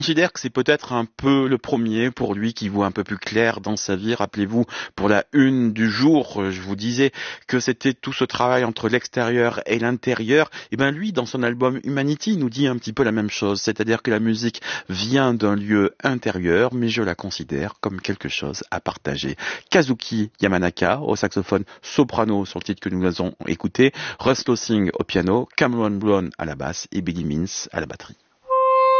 considère que c'est peut-être un peu le premier pour lui qui voit un peu plus clair dans sa vie. Rappelez-vous, pour la une du jour, je vous disais que c'était tout ce travail entre l'extérieur et l'intérieur. Et ben lui, dans son album Humanity, il nous dit un petit peu la même chose, c'est-à-dire que la musique vient d'un lieu intérieur, mais je la considère comme quelque chose à partager. Kazuki Yamanaka au saxophone soprano sur le titre que nous avons écouté, Rusto Singh au piano, Cameron Brown à la basse et Billy Means à la batterie.